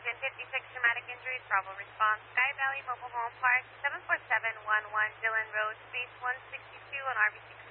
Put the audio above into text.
Engine 56 traumatic injuries, Bravo response. Sky Valley Mobile Home Park, 74711 Dillon Road, space 162 on RBC